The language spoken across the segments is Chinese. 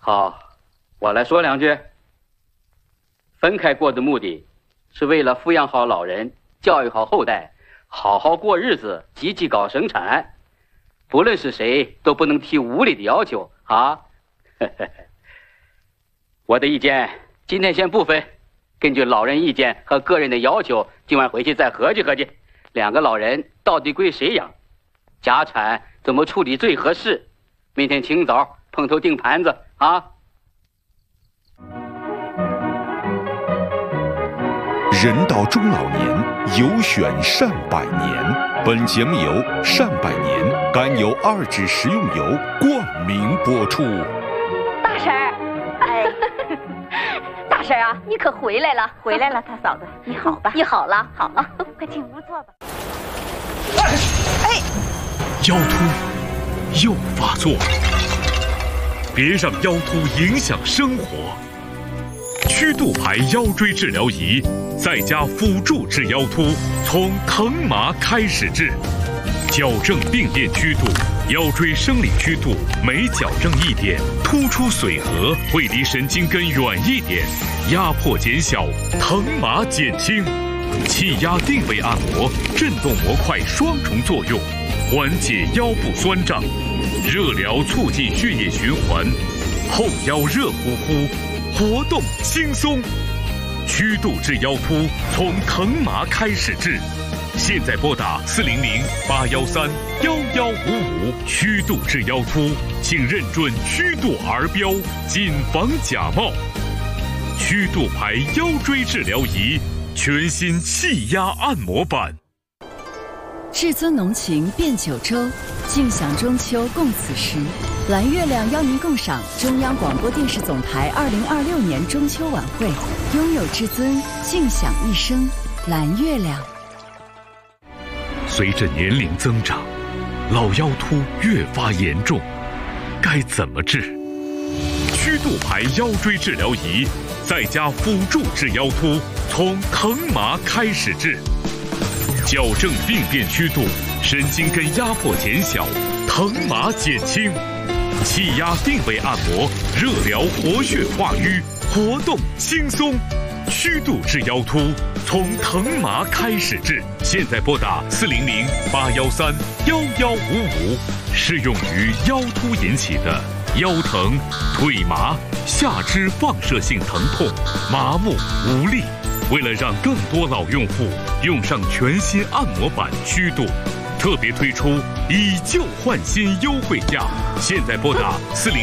好，我来说两句。分开过的目的，是为了抚养好老人，教育好后代，好好过日子，积极搞生产。不论是谁，都不能提无理的要求啊！我的意见今天先不分，根据老人意见和个人的要求，今晚回去再合计合计，两个老人到底归谁养，家产怎么处理最合适？明天清早碰头定盘子啊！ 人到中老年，有选善百年。本节目由善百年甘油2酯食用油冠名播出。 大婶儿，哎，大婶儿啊，你可回来了！ 回来了，他嫂子，你好吧？ 你好了， 好了，快进屋坐吧。 哎， 腰突又发作了，别让腰突影响生活。曲度牌腰椎治疗仪，在家辅助治腰突，从疼麻开始治，矫正病变曲度，腰椎生理曲度每矫正一点，突出髓核会离神经根远一点，压迫减小，疼麻减轻。气压定位按摩，震动模块双重作用，缓解腰部酸胀，热疗促进血液循环，后腰热乎乎，活动轻松。曲度治腰突，从疼麻开始治。现在拨打400-813-1155，曲度治腰突，请认准曲度儿标，谨防假冒。曲度牌腰椎治疗仪，全新气压按摩版。 至尊浓情变九州，尽享中秋共此时。蓝月亮邀您共赏中央广播电视总台2026年中秋晚会，拥有至尊，尽享一生。蓝月亮。 随着年龄增长，老腰突越发严重，该怎么治？曲度牌腰椎治疗仪，在家辅助治腰突，从疼麻开始治，矫正病变曲度，神经根压迫减小，疼麻减轻。气压定位按摩，热疗活血化瘀，活动轻松。曲度治腰突，从疼麻开始治。现在拨打400-813-1155，适用于腰突引起的腰疼、腿麻、下肢放射性疼痛、麻木无力。为了让更多老用户用上全新按摩版曲度，特别推出以旧换新优惠价，现在拨打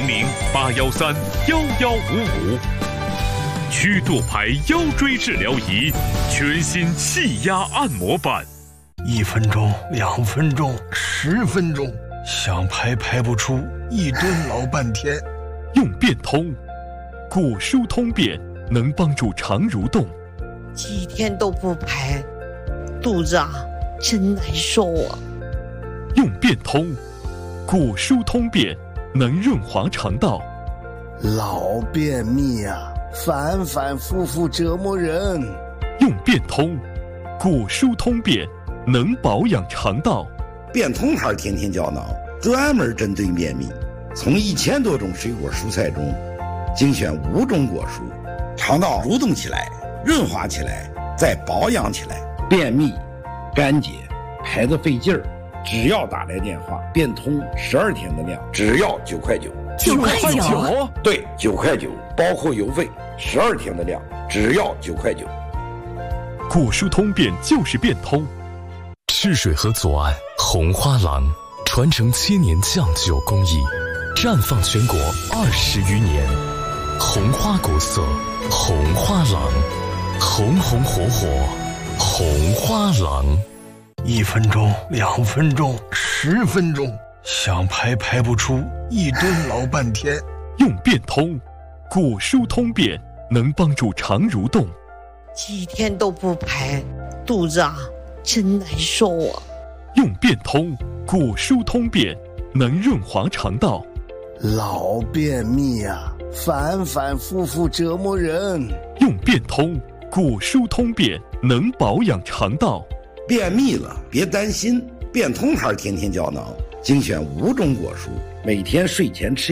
400-813-1155。曲度牌腰椎治疗仪，全新气压按摩版。 1分钟、2分钟、10分钟，想排不出，一蹲老半天。 用变通，骨疏通便能帮助肠蠕动。 几天都不排，肚子真难受啊。 用变通，骨疏通便能润滑肠道。 老便秘反反复复折磨人。 用变通，骨疏通便能保养肠道。 变通牌天天胶囊，专门针对便秘，从1000多种水果蔬菜中精选5种果蔬，肠道蠕动起来，润滑起来，再保养起来。便秘、干结、排得费劲儿，只要打来电话，变通12天的量，只要9块9。 9块9？ 对，9块9，包括邮费，12天的量，只要9块9。 骨疏通便就是变通。 赤水河左岸红花廊，传承千年酱酒工艺，绽放全国20余年。红花国色，红花廊，红红火火，红花廊。 1分钟、2分钟、10分钟，想排不出，一蹲老半天。 用变通，骨疏通便能帮助肠蠕动。 几天都不排，肚子真难受啊。 用变通，骨疏通便能润滑肠道。 老便秘反反复复折磨人。 用变通，骨疏通便能保养肠道。 便秘了别担心，变通牌天天胶囊精选5种果蔬，每天睡前吃